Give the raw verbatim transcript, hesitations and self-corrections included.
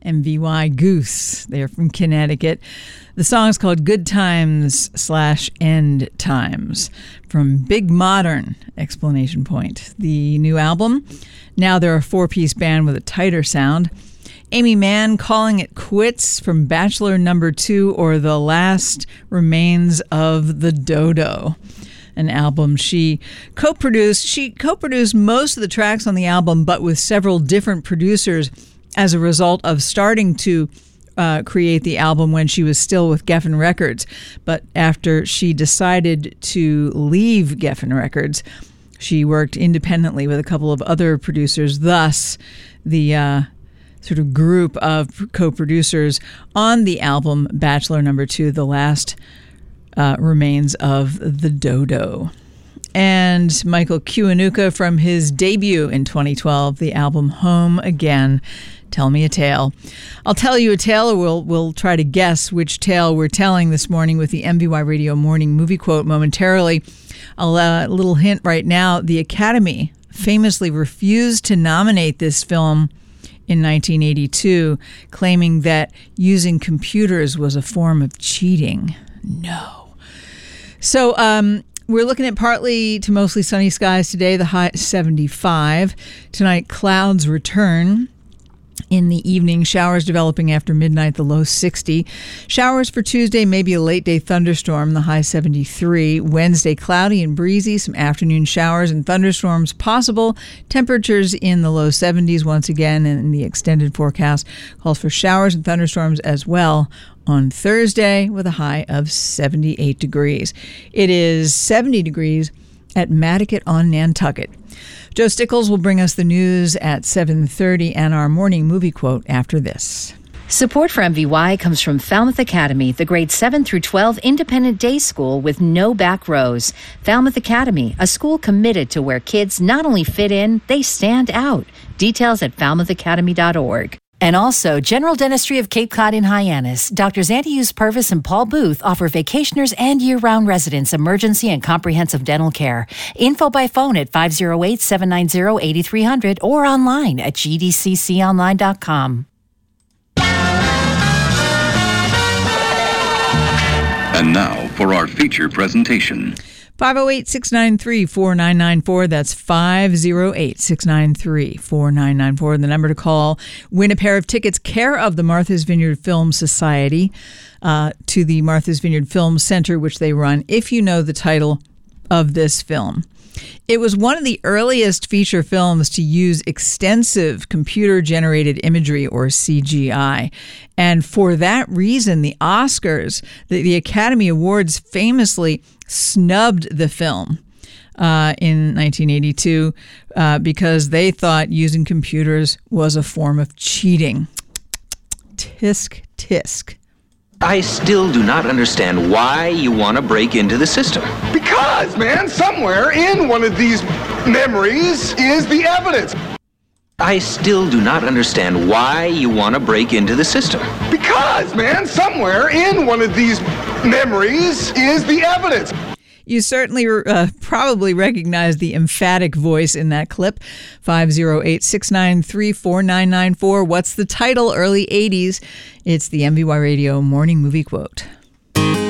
M V Y Goose. They're from Connecticut. The song is called Good Times slash End Times from Big Modern, exclamation point. The new album, now they're a four-piece band with a tighter sound. Amy Mann calling it quits from Bachelor Number Two or The Last Remains of the Dodo, an album she co-produced. She co-produced most of the tracks on the album, but with several different producers as a result of starting to uh, create the album when she was still with Geffen Records. But after she decided to leave Geffen Records, she worked independently with a couple of other producers. Thus, the uh, sort of group of co-producers on the album Bachelor Number Two, The Last uh, Remains of the Dodo. And Michael Kiwanuka from his debut in twenty twelve, the album Home Again, Tell Me a Tale. I'll tell you a tale, or we'll, we'll try to guess which tale we're telling this morning with the M V Y Radio Morning Movie Quote momentarily. I'll, uh, a little hint right now, the Academy famously refused to nominate this film in nineteen eighty-two, claiming that using computers was a form of cheating. No. So, um... we're looking at partly to mostly sunny skies today, the high seventy-five. Tonight, clouds return. In the evening, showers developing after midnight, the low sixty. Showers for Tuesday, maybe a late day thunderstorm, the high seventy-three. Wednesday, cloudy and breezy, some afternoon showers and thunderstorms possible. Temperatures in the low seventies once again, and in the extended forecast calls for showers and thunderstorms as well on Thursday with a high of seventy-eight degrees. It is seventy degrees at Madaket on Nantucket. Joe Stickles will bring us the news at seven thirty and our morning movie quote after this. Support for M V Y comes from Falmouth Academy, the grade seven through twelve independent day school with no back rows. Falmouth Academy, a school committed to where kids not only fit in, they stand out. Details at falmouth academy dot org. And also, General Dentistry of Cape Cod in Hyannis. Doctors Andy Hughes Purvis and Paul Booth offer vacationers and year-round residents emergency and comprehensive dental care. Info by phone at five oh eight, seven nine zero, eight three zero zero or online at g d c c online dot com. And now for our feature presentation. five oh eight, six nine three, four nine nine four. That's five oh eight, six nine three, four nine nine four. The number to call. Win a pair of tickets, care of the Martha's Vineyard Film Society, uh, to the Martha's Vineyard Film Center, which they run, if you know the title of this film. It was one of the earliest feature films to use extensive computer-generated imagery, or C G I. And for that reason, the Oscars, the, the Academy Awards famously snubbed the film uh, in nineteen eighty-two uh, because they thought using computers was a form of cheating. Tisk, tisk. I still do not understand why you want to break into the system. Because, man, somewhere in one of these memories is the evidence. I still do not understand why you want to break into the system. Because, man, somewhere in one of these memories is the evidence. You certainly uh, probably recognize the emphatic voice in that clip. five oh eight, six nine three, four nine nine four. What's the title? Early eighties. It's the M V Y Radio Morning Movie Quote.